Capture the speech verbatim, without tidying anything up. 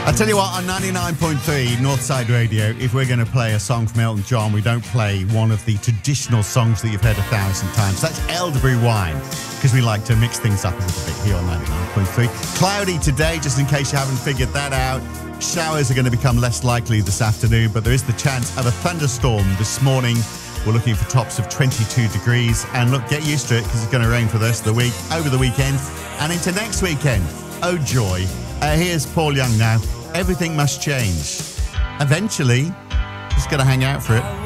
I tell you what, on ninety-nine point three Northside Radio, if we're going to play a song from Elton John, we don't play one of the traditional songs that you've heard a thousand times. That's Elderberry Wine, because we like to mix things up a little bit here on ninety-nine point three. Cloudy today, just in case you haven't figured that out. Showers are going to become less likely this afternoon, but there is the chance of a thunderstorm this morning. We're looking for tops of twenty-two degrees. And look, get used to it, because it's going to rain for the rest of the week, over the weekend, and into next weekend. Oh, joy. Uh, here's Paul Young now. Everything must change. Eventually, just got to hang out for it.